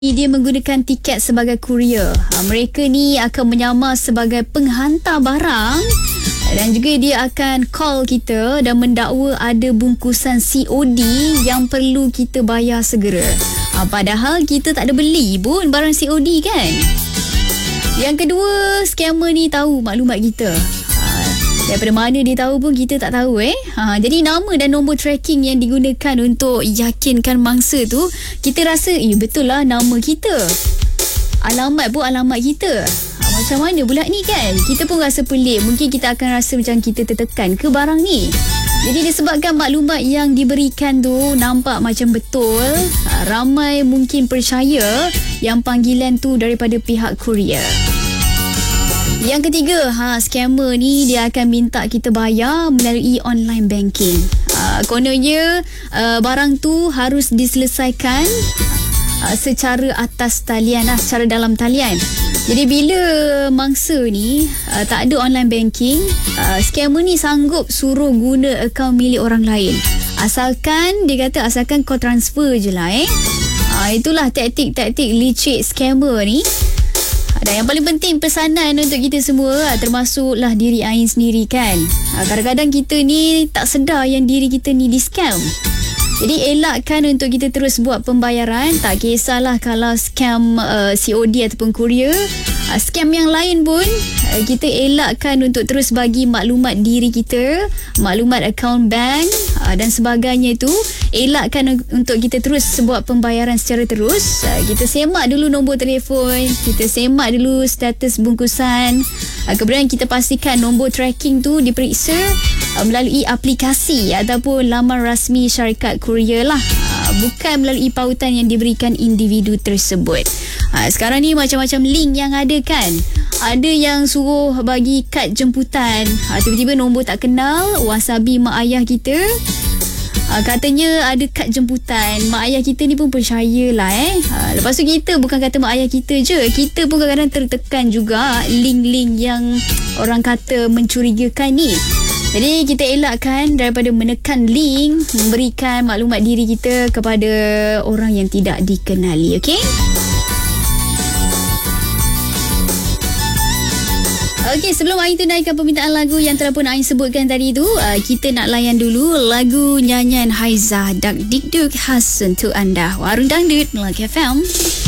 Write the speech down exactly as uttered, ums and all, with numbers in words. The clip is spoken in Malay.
Dia menggunakan tiket sebagai kurier. Mereka ni akan menyamar sebagai penghantar barang dan juga dia akan call kita dan mendakwa ada bungkusan C O D yang perlu kita bayar segera. Padahal kita tak ada beli pun barang C O D kan. Yang kedua, scammer ni tahu maklumat kita. Daripada mana dia tahu pun kita tak tahu eh. Ha, jadi nama dan nombor tracking yang digunakan untuk yakinkan mangsa tu, kita rasa eh betul lah nama kita. Alamat pun alamat kita. Ha, macam mana pula ni kan? Kita pun rasa pelik. Mungkin kita akan rasa macam kita tertekan ke barang ni. Jadi disebabkan maklumat yang diberikan tu nampak macam betul, ha, ramai mungkin percaya yang panggilan tu daripada pihak kurier. Yang ketiga, ha, scammer ni dia akan minta kita bayar melalui online banking. Ha, kononnya uh, barang tu harus diselesaikan uh, secara atas talian lah, secara dalam talian. Jadi bila mangsa ni uh, tak ada online banking, uh, scammer ni sanggup suruh guna akaun milik orang lain. Asalkan, dia kata asalkan kau transfer je lah eh. Ha, itulah taktik-taktik licik scammer ni. Dan yang paling penting pesanan untuk kita semua, termasuklah diri Ain sendiri kan. Kadang-kadang kita ni tak sedar yang diri kita ni di scam. Jadi elakkan untuk kita terus buat pembayaran. Tak kisahlah kalau scam uh, C O D ataupun kurier. uh, Scam yang lain pun uh, kita elakkan untuk terus bagi maklumat diri kita, maklumat akaun bank uh, dan sebagainya tu. Elakkan untuk kita terus buat pembayaran secara terus. uh, Kita semak dulu nombor telefon, kita semak dulu status bungkusan. uh, Kemudian kita pastikan nombor tracking tu diperiksa uh, melalui aplikasi ataupun laman rasmi syarikat kurier lah, uh, bukan melalui pautan yang diberikan individu tersebut. uh, Sekarang ni macam-macam link yang ada kan. Ada yang suruh bagi kad jemputan, uh, tiba-tiba nombor tak kenal, wasabi mak ayah kita. Uh, katanya ada kad jemputan. Mak ayah kita ni pun percayalah eh. Uh, lepas tu kita bukan kata mak ayah kita je, kita pun kadang-kadang tertekan juga link-link yang orang kata mencurigakan ni. Jadi kita elakkan daripada menekan link, memberikan maklumat diri kita kepada orang yang tidak dikenali, okey? Okey, sebelum Ain tunaikan permintaan lagu yang telah pun Ain sebutkan tadi tu, uh, kita nak layan dulu lagu nyanyian Haizah Dak Dikduk khas untuk anda. Warung Dangdut Melaka F M.